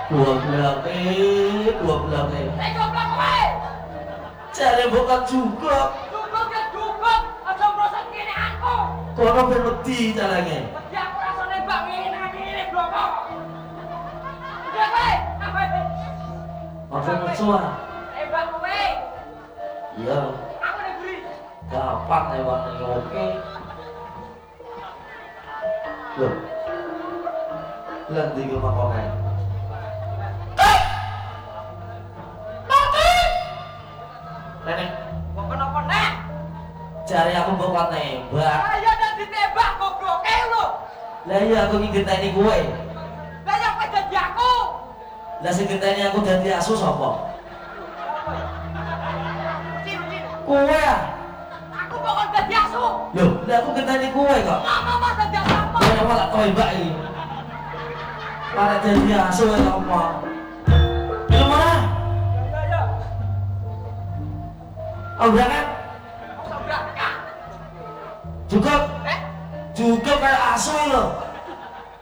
Goblok goblok. Goblok kowe. Jare bukan juga. Duguk ya duguk, aja mroset kene aku. Kono ben wedi carane. Wedi aku rasa nembak ngene bloko. Ya kowe, apa iki? Ojo musuh. Nembak kowe. Iya. Aku nek buri. Gampang lewat ning oke. Loh. Lan di rumah kongen. Nenek, Kok kenapa nek? cari aku bukan nembak. Ayo nek ditembak gobloke lho. Lah iya aku iki genteni kowe. Lah ya kowe dadi aku. Lah sing genteni aku dadi asu sapa? Cin. Kowe ah. Aku pokok dadi asu. Loh, lah aku genteni kowe kok. Mama dadi asu apa? Kowe malah tembak iki. Malah dadi asu ya apa? Belum mana? Ya. Oh, berangkat? Aku berangkat. Cukup? Eh? Cukup kayak asu lho.